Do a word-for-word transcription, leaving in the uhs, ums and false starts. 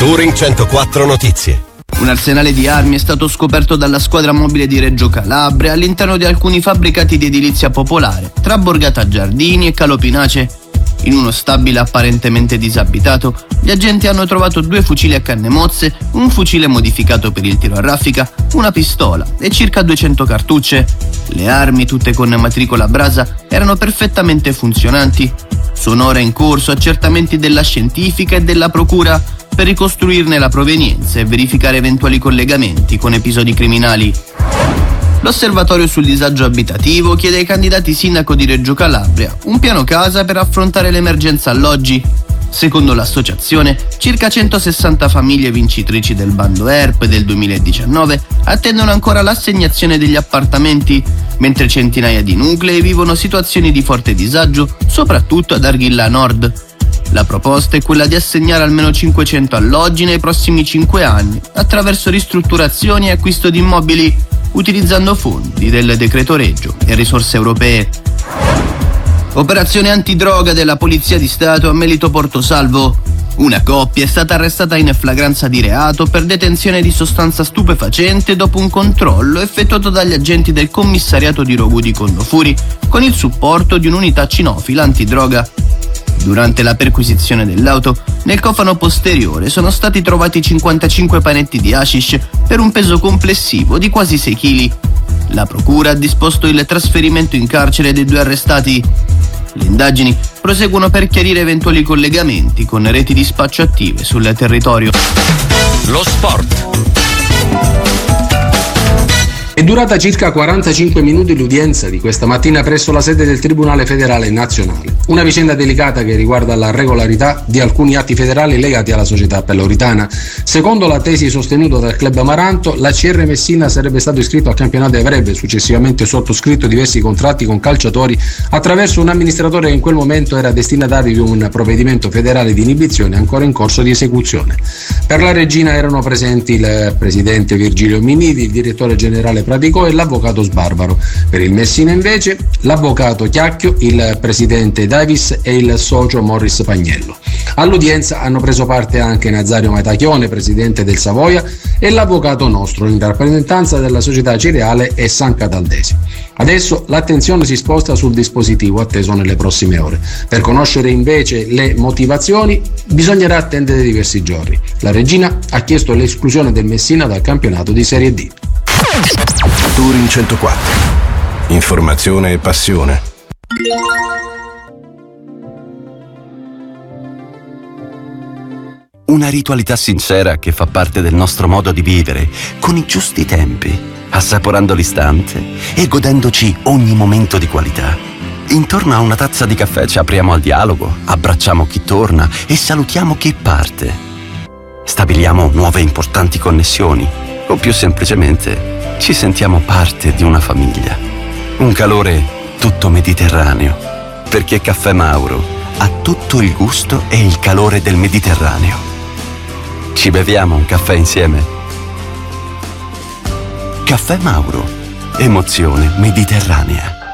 Touring centoquattro Notizie. Un arsenale di armi è stato scoperto dalla squadra mobile di Reggio Calabria all'interno di alcuni fabbricati di edilizia popolare, tra Borgata Giardini e Calopinace. In uno stabile apparentemente disabitato, gli agenti hanno trovato due fucili a canne mozze, un fucile modificato per il tiro a raffica, una pistola e circa duecento cartucce. Le armi, tutte con matricola a brasa, erano perfettamente funzionanti. Sono ora in corso accertamenti della scientifica e della procura per ricostruirne la provenienza e verificare eventuali collegamenti con episodi criminali. L'Osservatorio sul disagio abitativo chiede ai candidati sindaco di Reggio Calabria un piano casa per affrontare l'emergenza alloggi. Secondo l'associazione, circa centosessanta famiglie vincitrici del bando E R P del duemiladiciannove attendono ancora l'assegnazione degli appartamenti, mentre centinaia di nuclei vivono situazioni di forte disagio, soprattutto ad Arghilla Nord. La proposta è quella di assegnare almeno cinquecento alloggi nei prossimi cinque anni, attraverso ristrutturazioni e acquisto di immobili, utilizzando fondi del decreto Reggio e risorse europee. Operazione antidroga della Polizia di Stato a Melito Portosalvo. Una coppia è stata arrestata in flagranza di reato per detenzione di sostanza stupefacente dopo un controllo effettuato dagli agenti del commissariato di Rogù di Condofuri con il supporto di un'unità cinofila antidroga. Durante la perquisizione dell'auto, nel cofano posteriore sono stati trovati cinquantacinque panetti di hashish per un peso complessivo di quasi sei chili. La procura ha disposto il trasferimento in carcere dei due arrestati. Le indagini proseguono per chiarire eventuali collegamenti con reti di spaccio attive sul territorio. Lo sport. È durata circa quarantacinque minuti l'udienza di questa mattina presso la sede del Tribunale Federale Nazionale. Una vicenda delicata che riguarda la regolarità di alcuni atti federali legati alla società peloritana. Secondo la tesi sostenuta dal Club Amaranto, la C R Messina sarebbe stato iscritto al campionato e avrebbe successivamente sottoscritto diversi contratti con calciatori attraverso un amministratore che in quel momento era destinatario di un provvedimento federale di inibizione ancora in corso di esecuzione. Per la regina erano presenti il presidente Virgilio Minniti, il direttore generale Praticò e l'avvocato Sbarbaro. Per il Messina invece l'avvocato Chiacchio, il presidente Davis e il socio Morris Pagnello. All'udienza hanno preso parte anche Nazario Matacchione, presidente del Savoia, e l'avvocato Nostro in rappresentanza della società Cireale e San Cataldesi. Adesso l'attenzione si sposta sul dispositivo atteso nelle prossime ore. Per conoscere invece le motivazioni bisognerà attendere diversi giorni. La regina ha chiesto l'esclusione del Messina dal campionato di Serie D. Touring centoquattro. Informazione e passione. Una ritualità sincera che fa parte del nostro modo di vivere, con i giusti tempi, assaporando l'istante e godendoci ogni momento di qualità. Intorno a una tazza di caffè ci apriamo al dialogo, abbracciamo chi torna e salutiamo chi parte. Stabiliamo nuove importanti connessioni o più semplicemente ci sentiamo parte di una famiglia. Un calore tutto mediterraneo, perché Caffè Mauro ha tutto il gusto e il calore del Mediterraneo. Ci beviamo un caffè insieme? Caffè Mauro, emozione mediterranea.